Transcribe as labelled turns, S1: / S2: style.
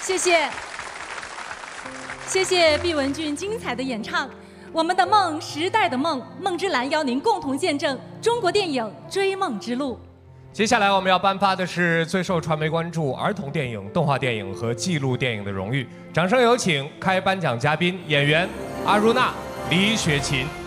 S1: 谢谢，谢谢毕雯珺精彩的演唱。我们的梦，时代的梦，梦之蓝邀您共同见证中国电影追梦之路。
S2: 接下来我们要颁发的是最受传媒关注儿童电影、动画电影和纪录电影的荣誉。掌声有请开颁奖嘉宾演员阿如娜、李雪琴。